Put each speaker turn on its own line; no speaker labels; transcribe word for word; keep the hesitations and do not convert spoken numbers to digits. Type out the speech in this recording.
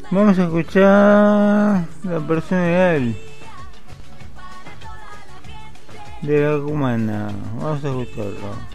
Vamos a escuchar la persona ideal de la cumana. Vamos a escucharlo.